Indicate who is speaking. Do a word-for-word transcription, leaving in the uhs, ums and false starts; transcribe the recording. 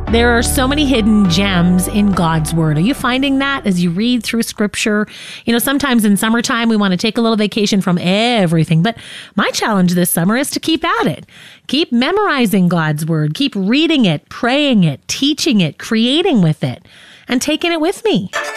Speaker 1: There are so many hidden gems in God's Word. Are you finding that as you read through Scripture? You know, sometimes in summertime, we want to take a little vacation from everything. But my challenge this summer is to keep at it. Keep memorizing God's Word. Keep reading it, praying it, teaching it, creating with it, and taking it with me.